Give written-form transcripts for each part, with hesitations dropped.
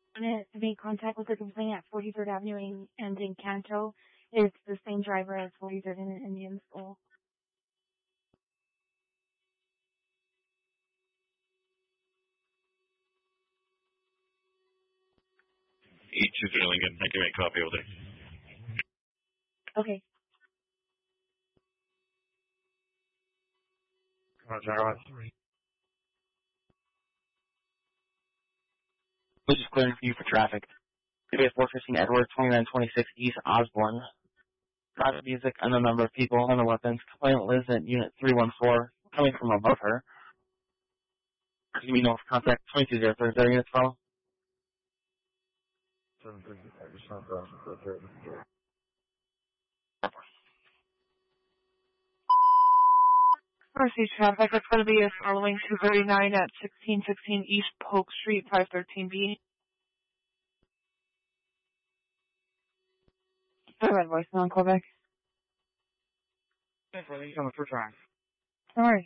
To make contact with the complaint at 43rd Avenue and in Canto. It's the same driver as 43rd and Indian School. 823 Lincoln. I can make a copy over there. Okay. Which is clearing for you for traffic. Today, 415 Edward, 2926 East Osborne. Private music, unknown number of people, unknown weapons. Complainant lives at Unit 314, coming from above her. Give me no contact, 2203. Is there units follow? RC traffic, it's going to be following 239 at 1616 East Polk Street, 513B. Red voice on Quebec. Thanks for on the first round. No worries.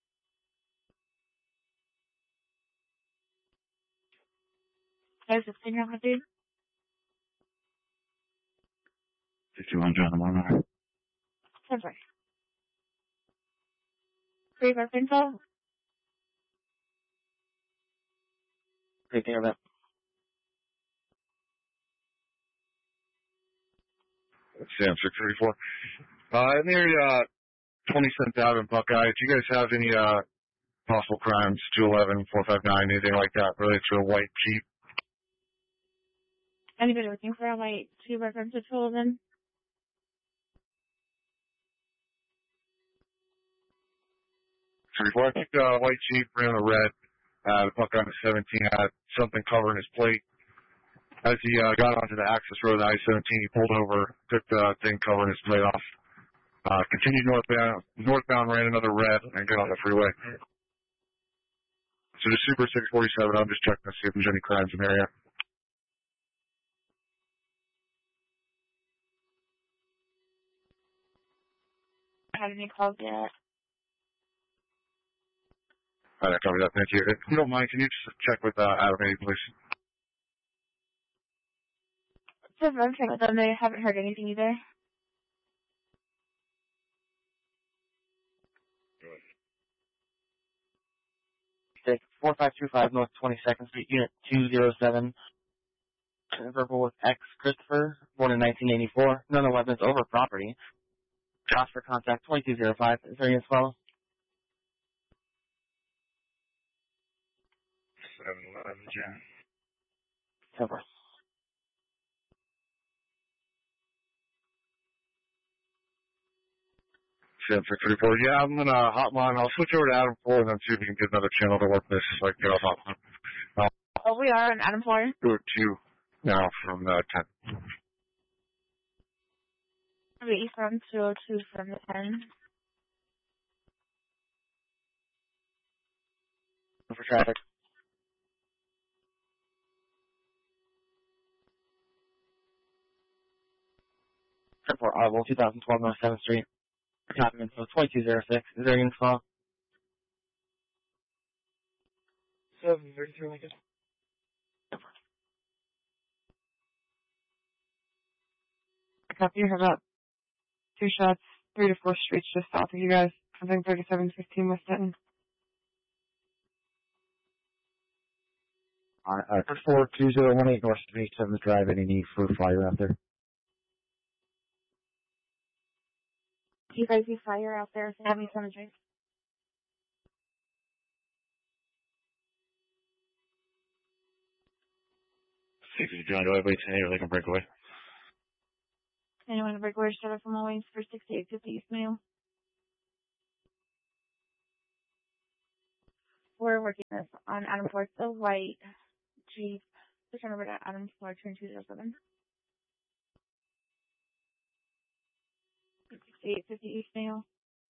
Guys, it's finger on the dude. 51 John, I'm on. That's right. Free for info. Take care of that. Sam 634. In the area, 27th Avenue, Buckeye, do you guys have any possible crimes, 211, 459, anything like that related to a white Jeep? Anybody looking for a white Jeep reference to 211? I think white Jeep ran the red, Buckeye 17 had something covering his plate. As he got onto the access road of the I-17, he pulled over, took the thing covering his plate off, continued northbound, ran another red, and got on the freeway. So the Super 647, I'm just checking to see if there's any crimes in the area. Had any calls yet? All right, copy that. Thank you. If you don't mind, can you just check with Adam A, please? Just run check with them. They haven't heard anything either. Take 4525 North 22nd Street, Unit 207. Verbal with X Christopher, born in 1984. None of weapons over property. Josh for contact 2205. Is there units follow? 711, Jan. 10-4. Sam 634. Yeah, I'm gonna hotline. I'll switch over to Adam 4 and then see if we can get another channel to work this so I can get off hotline. We are on Adam 4. Do it 2 now from 10. We from 202 from the 10. For traffic. 10-4 Audible, 2012 North 7th Street. Copy info 2206. Is there units follow? 733 Lincoln. Copy, you have about 2 shots, 3 to 4 streets just south of you guys. I think 3715 West Denton. Alright, 42018 North 27th Drive. Any need for fire out there? Do you guys see fire out there? Have me some drinks. Safety John, do I wait 10 or they can break away? Anyone to break away, shut up from Owings for 6850 East Mail. We're working this on Adam 4, the white Jeep. Just remember that Adam 4, 2207. 6850 East Mail.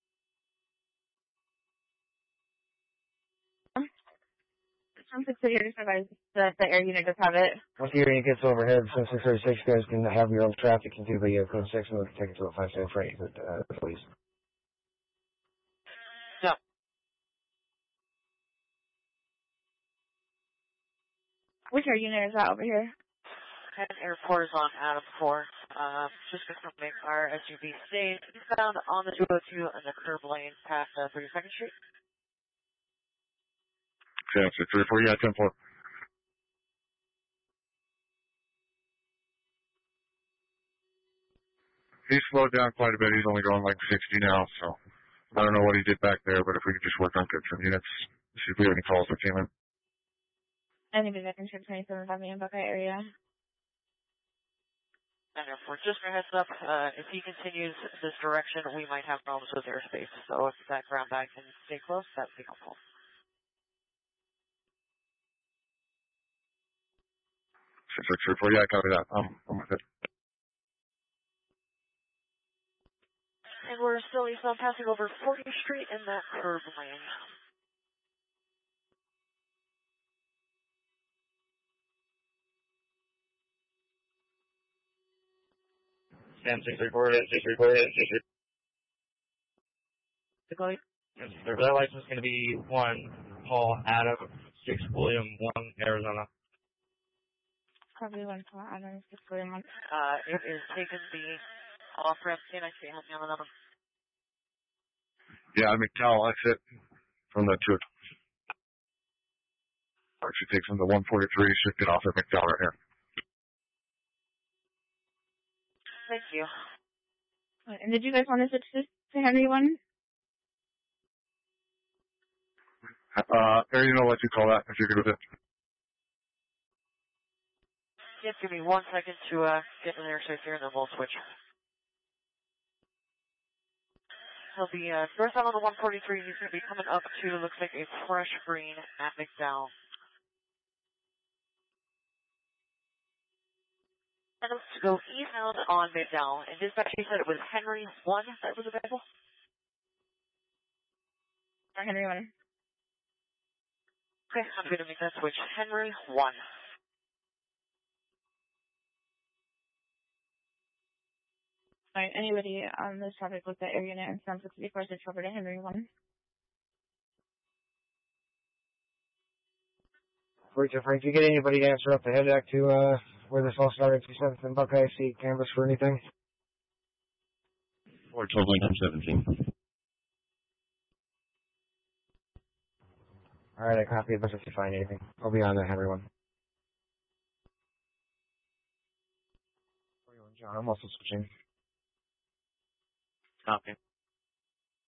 Some 630 the air unit does have it. Once the area gets overhead, so 636 guys can have your own traffic and do the code 6 and we'll take it to a 5-7 freight, please. Yeah. Which air unit is that over here? And Airport is on Adam 4. Just confirming our SUV stays found on the 202 and the curb lane past 32nd Street. Okay, that's 34, yeah, 10-4. He's slowed down quite a bit. He's only going like 60 now, so I don't know what he did back there, but if we could just work on good some units, see if we have any calls that came in. Anybody that can ship 27 in Buckeye area. And Airport, just a heads up, if he continues this direction, we might have problems with airspace. So if that ground bag can stay close, that would be helpful. 6634, yeah, copy that. I'm with it. And we're still eastbound passing over 40th Street in that curb lane. Sam 634, 634, 634. Their license is going to be 1 Paul Adam 6 William 1 Arizona. Probably 1 Paul Adam 6 William 1. It is taking the off ramp in. I see help me on the number. Yeah, McDowell exit from the 2. Actually takes him to 143, should get off at McDowell right here. Thank you. And did you guys want to switch this to Henry 1? Area, know what you call that, if you're good with it. Yes, give me 1 second to get in there safe here, and then we'll switch. He'll be northbound on the 143. He's going to be coming up to, looks like a fresh green at McDowell. And let's go eastbound on McDowell. And dispatch, he said it was Henry 1 that was available? Or Henry 1. Okay, I'm going to make that switch. Henry 1. Alright, anybody on this topic with that area unit and sounds like before switch over to Henry 1. 42 Frank, did you get anybody to answer up the head act to where this all started, 27th and Buckeye, see canvas for anything? 412 Lincoln 17. Alright, I copy it, but if you find anything, I'll be on the Henry 1. 41 John, I'm also switching. Copy.